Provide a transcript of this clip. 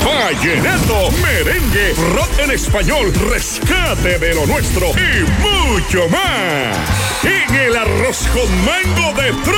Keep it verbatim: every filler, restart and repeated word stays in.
vallenato, merengue, rock en español, rescate de lo nuestro y mucho más. En el arroz con mango de